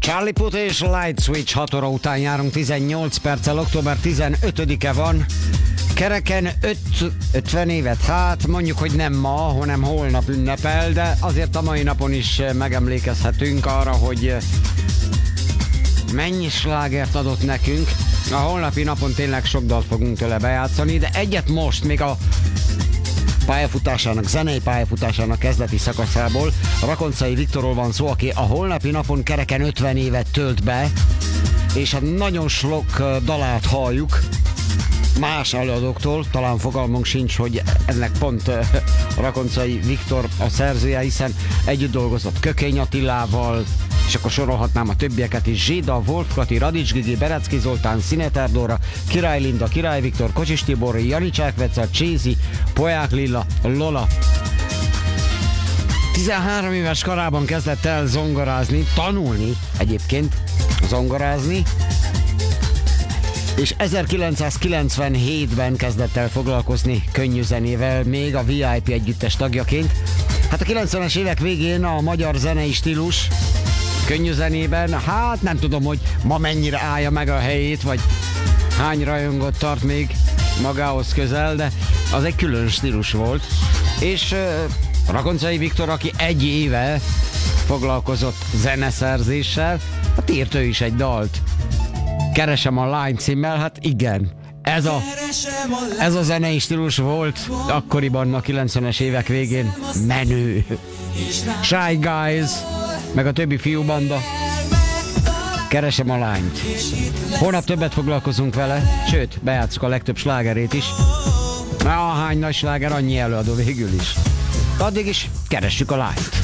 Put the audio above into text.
Charlie Puth és Light Switch 6 óra után járunk, 18 perccel, október 15-e van. Kereken 50 évet, hát mondjuk, hogy nem ma, hanem holnap ünnepel, de azért a mai napon is megemlékezhetünk arra, hogy mennyi slágert adott nekünk. A holnapi napon tényleg sok dalt fogunk tőle bejátszani, de egyet most, még a zenei pályafutásának kezdeti szakaszából. A Rakoncai Viktorról van szó, aki a holnapi napon kereken 50 évet tölt be, és hát nagyon sok dalát halljuk más előadóktól, talán fogalmunk sincs, hogy ennek pont a Rakoncai Viktor a szerzője, hiszen együtt dolgozott Kökény Attilával, és akkor sorolhatnám a többieket is: Zsida, Wolf Kati, Radics Gigi, Berecki Zoltán, Szineter Dóra, Király Linda, Király Viktor, Kocsis Tibor, Janicság Veca, Csézi, Poják Lilla, Lola. 13 éves korában kezdett el zongorázni, tanulni egyébként zongorázni, és 1997-ben kezdett el foglalkozni könnyű zenével, még a VIP együttes tagjaként. Hát a 90-es évek végén a magyar zenei stílus könnyű zenében, hát nem tudom, hogy ma mennyire állja meg a helyét, vagy hány rajongót tart még magához közel, de az egy külön stílus volt. És Rakoncai Viktor, aki egy éve foglalkozott zeneszerzéssel, hát írt ő is egy dalt. Keresem a lány címmel, hát igen, ez a zenei stílus volt akkoriban, a 90-es évek végén menő. Shy Guys, meg a többi fiúbanda. Keresem a lányt. Holnap többet foglalkozunk vele, sőt, bejátszuk a legtöbb slágerét is. Ahány nagy sláger, annyi előadó végül is. Addig is keressük a lányt.